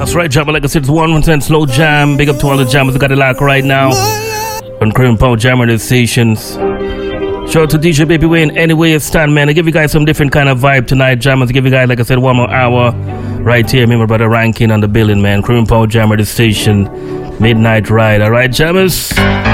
That's right, Jammer. Like I said, it's 1% slow jam. Big up to all the jammers who got the lock right now on Cream Power Jammer stations. Shout out to DJ Baby Wayne. Anyway, you stand, man. I give you guys some different kind of vibe tonight, jammers. I give you guys, like I said, 1 more hour right here. Remember, brother Ranking on the building, man. Cream Power Jammer station. Midnight Ride. All right, jammers.